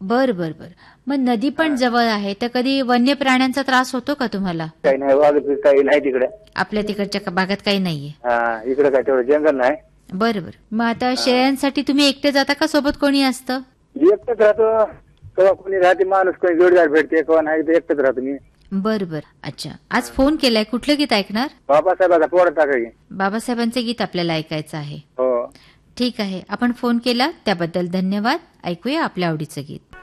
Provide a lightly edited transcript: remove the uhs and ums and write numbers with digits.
बर बर बर. मग नदी पण जवळ आहे तर कधी वन्य प्राण्यांचा त्रास होतो का तुम्हाला? काही नाही वाघ काही नाही तिकडे. आपल्या तिकडच्या भागात काही नाहीये. हा इकडे काय तेवढं जंगल नाही. बर बर. मग आता शेळ्यांसाठी तुम्ही एकटे जाता का सोबत कोणी असतं? एकटंच राहतो. केव्हा कोणी राहते माणूस, कोणी जोडीदार भेटते, केव्हा नाही तर एकटंच राहतो मी. बर बर. अच्छा, आज फोन केलाय, कुठलं गीत ऐकणार? बाबासाहेबाचा पोर टाकाय. बाबासाहेबांचे गीत आपल्याला ऐकायचं आहे. हो ठीक आहे, आपण फोन केला त्याबद्दल धन्यवाद. ऐकूया आपल्या आवडीचं गीत.